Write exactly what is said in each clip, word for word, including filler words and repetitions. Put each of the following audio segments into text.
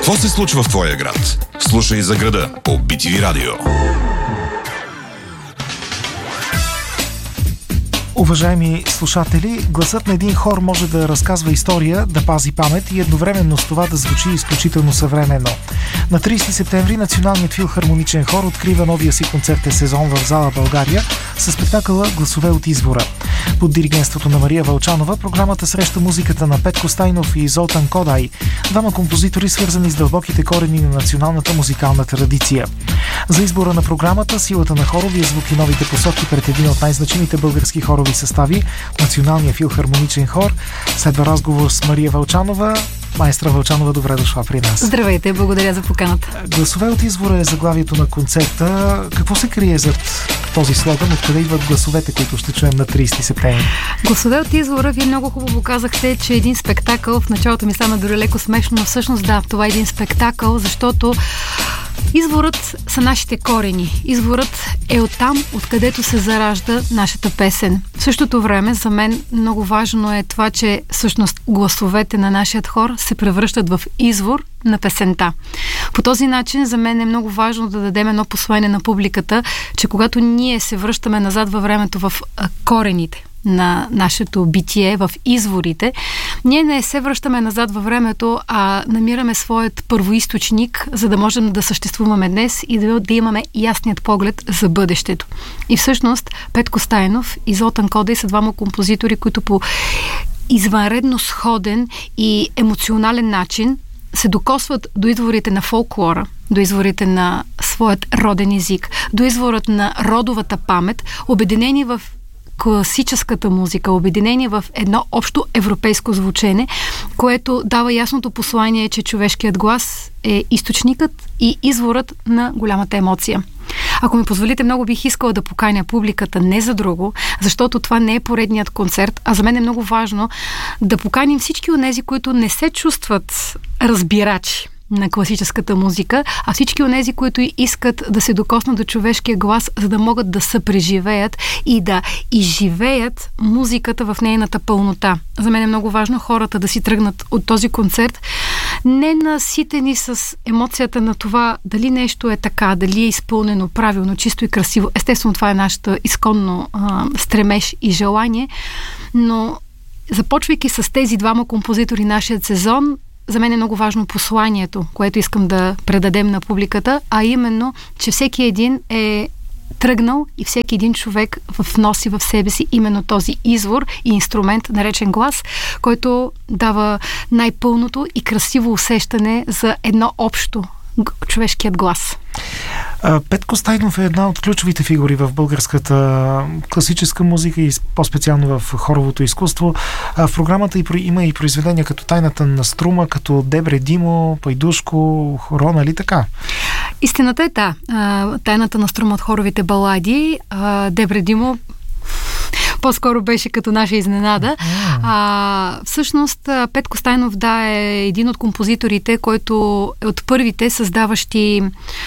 Какво се случва в твоя град? Слушай за града по Би Ти Ви Радио. Уважаеми слушатели, гласът на един хор може да разказва история, да пази памет и едновременно с това да звучи изключително съвременно. На тридесети септември Националният филхармоничен хор открива новия си концертен сезон в зала България със спектакъла "Гласове от извора". Под диригентството на Мария Вълчанова програмата среща музиката на Петко Стайнов и Золтан Кодай, двама композитори, свързани с дълбоките корени на националната музикална традиция. За избора на програмата, силата на хоровия звук и новите посоки пред един от най-значимите български хорови състави, Националния филхармоничен хор, следва разговор с Мария Вълчанова. Маестра Вълчанова, добре дошла при нас. Здравейте, благодаря за поканата. "Гласове от извора" е заглавието на концерта. Какво се крие зад този слоган? Откъде идват гласовете, които ще чуем на тридесети септември? "Гласове от извора", вие много хубаво казахте, че един спектакъл, в началото ми стана дори леко смешно, но всъщност да, това е един спектакъл, защото изворът са нашите корени. Изворът е оттам, откъдето се заражда нашата песен. В същото време, за мен много важно е това, че всъщност гласовете на нашия хор се превръщат в извор на песента. По този начин за мен е много важно да дадем едно послание на публиката, че когато ние се връщаме назад във времето в корените на нашето битие, в изворите, ние не се връщаме назад във времето, а намираме своят първоизточник, за да можем да съществуваме днес и да, да имаме ясният поглед за бъдещето. И всъщност Петко Стайнов и Золтан Кодай са двама композитори, които по извънредно сходен и емоционален начин се докосват до изворите на фолклора, до изворите на своят роден език, до изворът на родовата памет, обединени в класическата музика, обединени в едно общо европейско звучене, което дава ясното послание, че човешкият глас е източникът и изворът на голямата емоция. Ако ми позволите, много бих искала да поканя публиката не за друго, защото това не е поредният концерт, а за мен е много важно да поканим всички онези, които не се чувстват разбирачи на класическата музика, а всички онези, които искат да се докоснат до човешкия глас, за да могат да съпреживеят и да изживеят музиката в нейната пълнота. За мен е много важно хората да си тръгнат от този концерт не наситени с емоцията на това дали нещо е така, дали е изпълнено правилно, чисто и красиво. Естествено, това е нашето изконно а, стремеж и желание, но започвайки с тези двама композитори нашият сезон, за мен е много важно посланието, което искам да предадем на публиката, а именно, че всеки един е тръгнал и всеки един човек вноси в себе си именно този извор и инструмент, наречен глас, който дава най-пълното и красиво усещане за едно общо човешкият глас. Петко Стайнов е една от ключовите фигури в българската класическа музика и по-специално в хоровото изкуство. В програмата има и произведения като "Тайната на струма", като "Дебре Димо", "Пайдушко", "Хоро", нали така? Истината е та. "Тайната на струма" от хоровите балади, "Дебре Димо" по-скоро беше като наша изненада. А, всъщност Петко Стайнов, да, е един от композиторите, който е от първите създаващи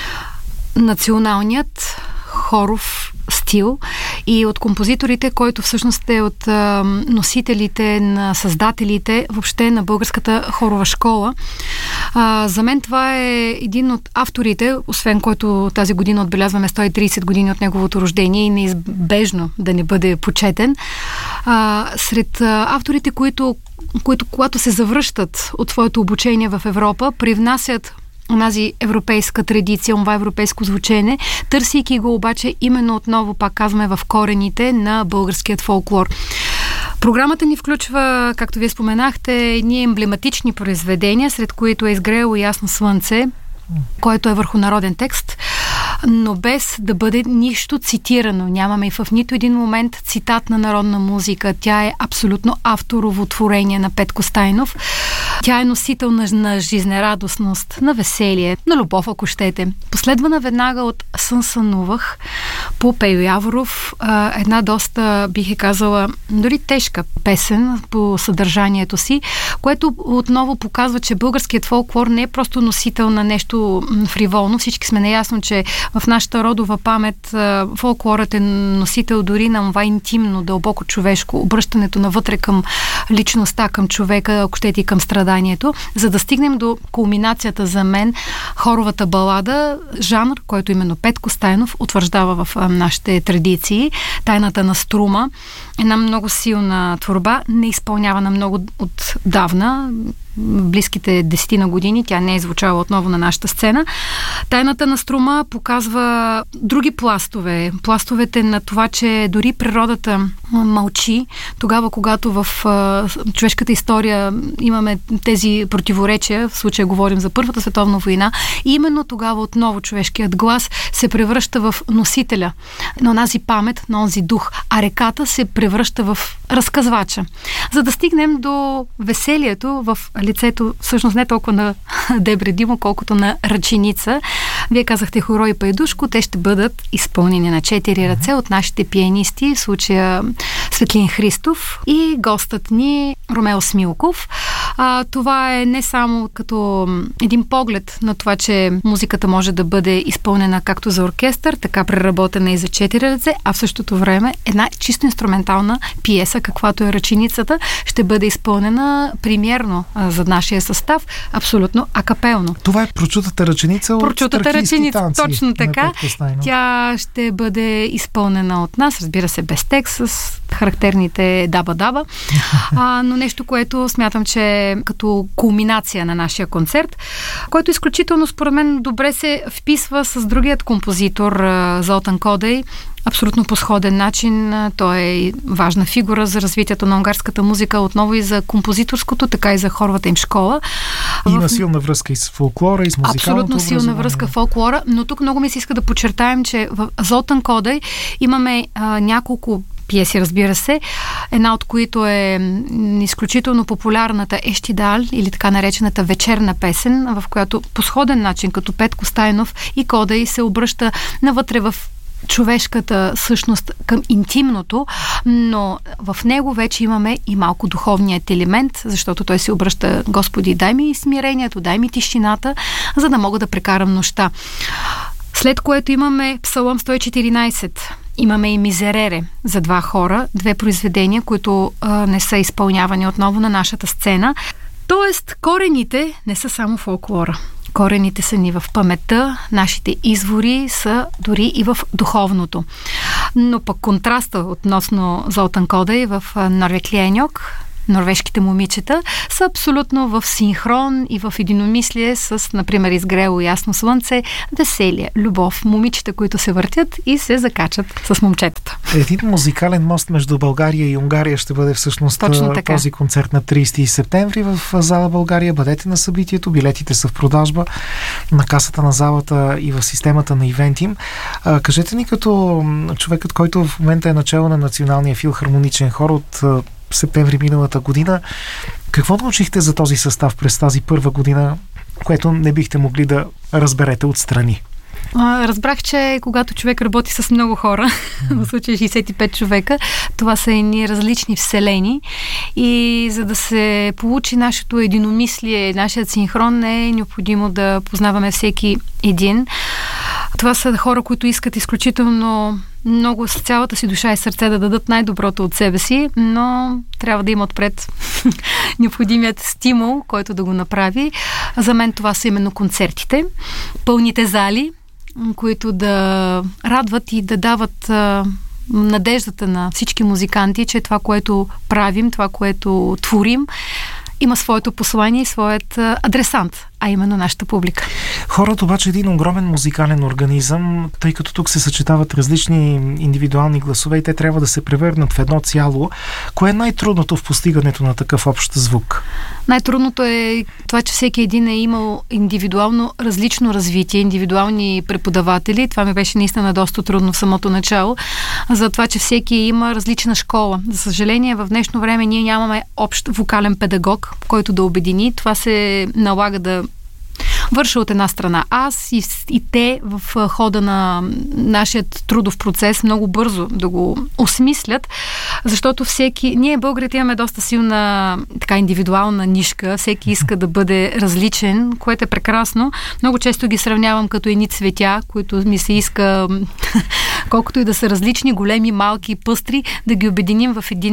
националният хоров стил и от композиторите, който всъщност е от а, носителите, на създателите въобще на българската хорова школа. А, за мен това е един от авторите, освен който тази година отбелязваме сто и тридесет години от неговото рождение и неизбежно да не бъде почетен. А, сред а, авторите, които, които когато се завръщат от своето обучение в Европа, привнасят онази европейска традиция, това европейско звучене, търсейки го обаче именно отново, пак казваме, в корените на българският фолклор. Програмата ни включва, както вие споменахте, едни емблематични произведения, сред които е "Изгрело ясно слънце", който е върху народен текст, но без да бъде нищо цитирано. Нямаме и в нито един момент цитат на народна музика. Тя е абсолютно авторово творение на Петко Стайнов. Тя е носител на, на жизнерадостност, на веселие, на любов, ако щете. Последвана веднага от "Сън сънувах" по Пейо Яворов, една доста, бих е казала, дори тежка песен по съдържанието си, което отново показва, че българският фолклор не е просто носител на нещо фриволно. Всички сме наясно, че в нашата родова памет фолклорът е носител дори на това интимно, дълбоко човешко, обръщането навътре към личността, към човека, ако щете и към страдалия. състраданието, за да стигнем до кулминацията за мен, хоровата балада, жанр, който именно Петко Стайнов утвърждава в а, нашите традиции. Тайната на струма, една много силна творба, не изпълнявана много отдавна, в близките десетина години, тя не е звучала отново на нашата сцена. Тайната на струма показва други пластове. Пластовете на това, че дори природата мълчи, тогава, когато в а, човешката история имаме тези противоречия, в случая говорим за Първата световна война, и именно тогава отново човешкият глас се превръща в носителя на онази памет, на онзи дух, а реката се превръща в разказвача. За да стигнем до веселието в лицето, всъщност не толкова на Дебре Димо, колкото на ръченица. Вие казахте Хоро и Пайдушко, те ще бъдат изпълнени на четири ръце от нашите пианисти, в случая Светлин Христов и гостът ни Ромео Смилков. А, това е не само като един поглед на това, че музиката може да бъде изпълнена както за оркестър, така преработена и за четири ръце, а в същото време една чисто инструментална пиеса, каквато е ръченицата, ще бъде изпълнена премиерно а, за нашия състав, абсолютно акапелно. Това е прочутата ръченица от Прочутата ръченица, танци, точно така. Тя ще бъде изпълнена от нас, разбира се, без текст, с характерните даба-даба, а, но нещо, което смятам, че като кулминация на нашия концерт, който изключително, според мен, добре се вписва с другият композитор Золтан Кодей. Абсолютно по сходен начин. Той е важна фигура за развитието на унгарската музика, отново и за композиторското, така и за хоровата им школа. Има в... силна връзка и с фолклора, и с музикалното Абсолютно силна връзка в фолклора, но тук много ми се иска да подчертаем, че в Золтан Кодей имаме а, няколко пиеси, разбира се, една от които е изключително популярната Ещидал, или така наречената вечерна песен, в която по сходен начин, като Петко Стайнов и Кодей, се обръща навътре в човешката същност, към интимното, но в него вече имаме и малко духовният елемент, защото той се обръща: Господи, дай ми смирението, дай ми тишината, за да мога да прекарам нощта. След което имаме Псалом сто и четиринайсет. Имаме и Мизерере за два хора, две произведения, които а, не са изпълнявани отново на нашата сцена. Тоест, корените не са само фолклора. Корените са ни в паметта, нашите извори са дори и в духовното. Но пък контраста относно Золтан Кодей в Норвег Лиеньок, норвежките момичета, са абсолютно в синхрон и в единомислие с, например, Изгрело ясно слънце, веселие, любов, момичета, които се въртят и се закачат с момчетата. Един музикален мост между България и Унгария ще бъде всъщност този концерт на трийсети септември в зала България. Бъдете на събитието, билетите са в продажба на касата на залата и в системата на Ивентим. А, кажете ни, като човекът, който в момента е начало на Националния филхармоничен хор от септември миналата година, какво научихте за този състав през тази първа година, което не бихте могли да разберете отстрани? Разбрах, че когато човек работи с много хора, в случая шейсет и пет човека, това са едни различни вселени, и за да се получи нашето единомислие, нашият синхрон, е необходимо да познаваме всеки един. Това са хора, които искат изключително много с цялата си душа и сърце да дадат най-доброто от себе си, но трябва да има отпред необходимият стимул, който да го направи. За мен това са именно концертите, пълните зали, които да радват и да дават а, надеждата на всички музиканти, че това, което правим, това, което творим, има своето послание и своят адресант, а именно нашата публика. Хората обаче е един огромен музикален организъм, тъй като тук се съчетават различни индивидуални гласове и те трябва да се превърнат в едно цяло. Кое е най-трудното в постигането на такъв общ звук? Най-трудното е това, че всеки един е имал индивидуално различно развитие, индивидуални преподаватели. Това ми беше наистина доста трудно в самото начало, за това, че всеки има различна школа. За съжаление, в днешно време ние нямаме общ вокален педагог, който да обедини. Това се налага да върша от една страна аз и, и те в хода на нашия трудов процес много бързо да го осмислят, защото всеки, ние българите имаме доста силна така индивидуална нишка, всеки иска да бъде различен, което е прекрасно. Много често ги сравнявам като едни цветя, които ми се иска колкото и да са различни, големи, малки, пъстри, да ги обединим в един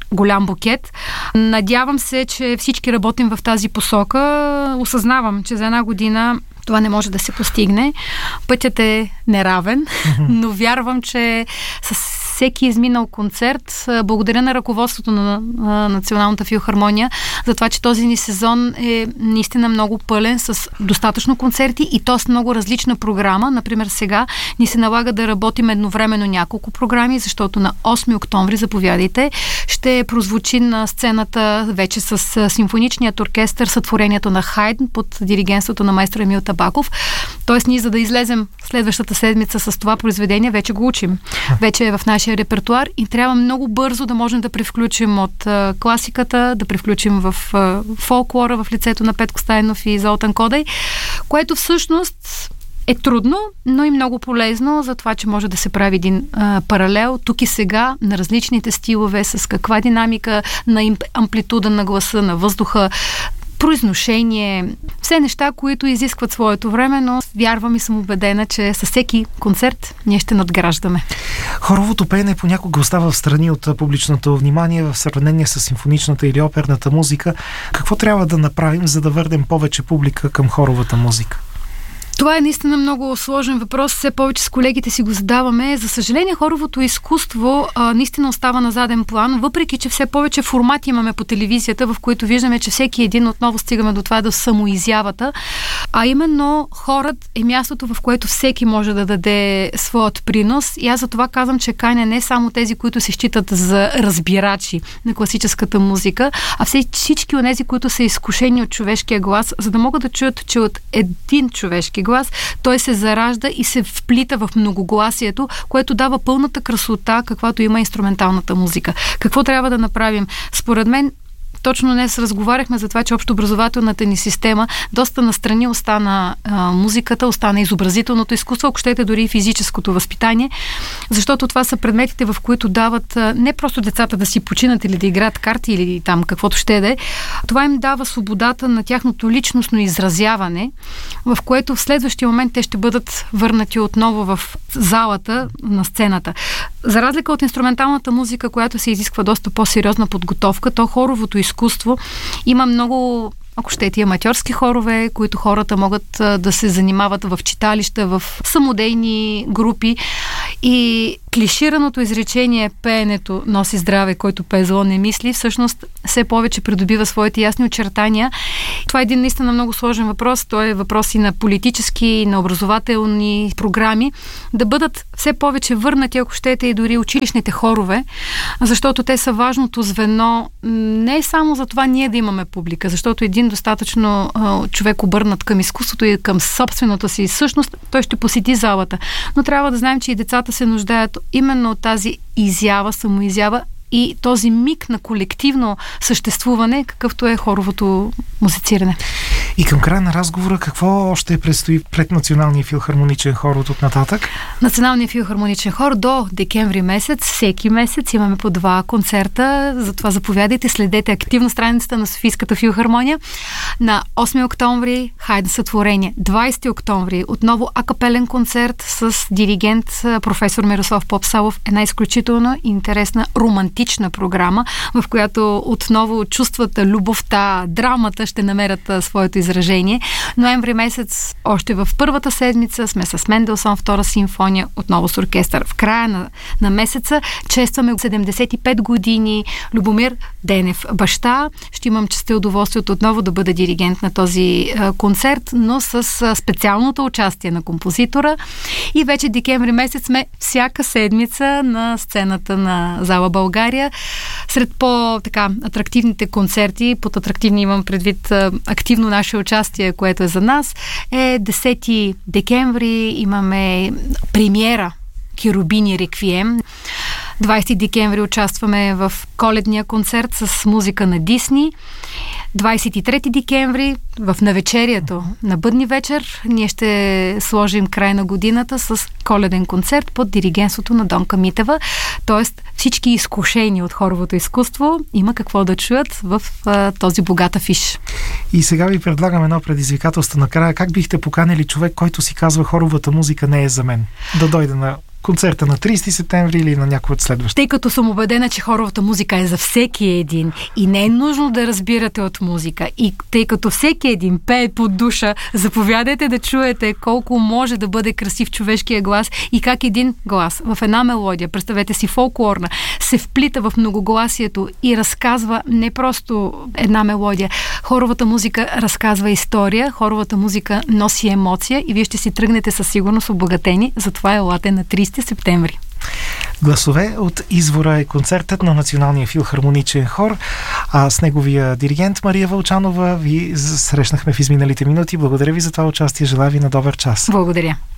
голям букет. Надявам се, че всички работим в тази посока. Осъзнавам, че за една година това не може да се постигне. Пътят е неравен, но вярвам, че с всеки изминал концерт, благодаря на ръководството на Националната филхармония за това, че този ни сезон е наистина много пълен с достатъчно концерти и то с много различна програма. Например, сега ни се налага да работим едновременно няколко програми, защото на осми октомври, заповядайте, ще прозвучи на сцената вече с симфоничният оркестър сътворението на Хайдн под диригентството на майстор Емил Табаков. Тоест ние, за да излезем следващата седмица с това произведение, вече го учим. Вече е в нашия репертуар и трябва много бързо да можем да превключим от а, класиката, да превключим в а, фолклора в лицето на Петко Стайнов и Золтан Кодай, което всъщност е трудно, но и много полезно за това, че може да се прави един а, паралел тук и сега на различните стилове, с каква динамика на имп, амплитуда на гласа, на въздуха, произношение, все неща, които изискват своето време, но вярвам и съм убедена, че със всеки концерт ние ще надграждаме. Хоровото пеене понякога остава в страни от публичното внимание в сравнение с симфоничната или оперната музика. Какво трябва да направим, за да върнем повече публика към хоровата музика? Това е наистина много сложен въпрос. Все повече с колегите си го задаваме. За съжаление, хоровото изкуство а, наистина остава на заден план, въпреки че все повече формати имаме по телевизията, в които виждаме, че всеки един отново стигаме до това да самоизявата. А именно хорът е мястото, в което всеки може да даде своят принос. И аз за това казвам, че каня не само тези, които се считат за разбирачи на класическата музика, а всички онези, които са изкушени от човешкия глас, за да могат да чуят, че от един човешки глас той се заражда и се вплита в многогласието, което дава пълната красота, каквато има инструменталната музика. Какво трябва да направим? Според мен, точно днес разговаряхме за това, че общообразователната ни система доста настрани остана а, музиката, остана изобразителното изкуство, ако щете дори и физическото възпитание, защото това са предметите, в които дават а, не просто децата да си починат или да играят карти или там каквото ще да е. Това им дава свободата на тяхното личностно изразяване, в което в следващия момент те ще бъдат върнати отново в залата, на сцената. За разлика от инструменталната музика, която се изисква доста по-сериозна подготовка, то хоровото изкуство има много, ако щете, аматьорски хорове, които хората могат а, да се занимават в читалища, в самодейни групи. И клишираното изречение пеенето носи здраве, който пее зло не мисли, всъщност все повече придобива своите ясни очертания. Това е един наистина много сложен въпрос. Той е въпрос и на политически, и на образователни програми, да бъдат все повече върнати, ако щете, и дори училищните хорове, защото те са важното звено не само за това ние да имаме публика, защото един достатъчно а, човек обърнат към изкуството и към собствената си същност, той ще посети залата. Но трябва да знаем, че и децата се нуждаят именно от тази изява, самоизява и този миг на колективно съществуване, какъвто е хоровото музициране. И към края на разговора, какво още предстои пред Националния филхармоничен хор от нататък? Националния филхармоничен хор до декември месец, всеки месец имаме по два концерта, затова заповядайте, следете активно страницата на Софийската филхармония. На осми октомври Хайдн сътворение, двайсети октомври отново акапелен концерт с диригент професор Мирослав Попсалов, една изключително интересна романтична програма, в която отново чувствата, любовта, драмата ще намерят своето изражение. Ноември месец, още в първата седмица, сме с Менделсон, втора симфония, отново с оркестър. В края на, на месеца честваме седемдесет и пет години Любомир Денев баща. Ще имам честа и удоволствието отново да бъда диригент на този а, концерт, но с а, специалното участие на композитора. И вече декември месец сме всяка седмица на сцената на зала България. Сред по-така атрактивните концерти, под атрактивни имам предвид а, активно наше участие, което е за нас, е десети декември, имаме премиера Керубини Реквием. двайсети декември участваме в коледния концерт с музика на Дисни. двайсет и трети декември в навечерието на Бъдни вечер ние ще сложим край на годината с коледен концерт под диригентството на Донка Митева. Тоест всички изкушени от хоровото изкуство има какво да чуят в а, този богат афиш. И сега ви предлагам едно предизвикателство накрая. Как бихте поканили човек, който си казва хоровата музика не е за мен? Да дойде на концерта на трийсети септември или на някой от следващите? Тъй като съм убедена, че хоровата музика е за всеки един и не е нужно да разбирате от музика. И тъй като всеки един пее под душа, заповядайте да чуете колко може да бъде красив човешкия глас и как един глас в една мелодия, представете си фолклорна, се вплита в многогласието и разказва не просто една мелодия. Хоровата музика разказва история, хоровата музика носи емоция и вие ще си тръгнете със сигурност обогатени. Затова елате на трийсети септември. Гласове от Извора е концертът на Националния филхармоничен хор, а с неговия диригент Мария Вълчанова ви срещнахме в изминалите минути. Благодаря ви за това участие. Желая ви на добър час. Благодаря.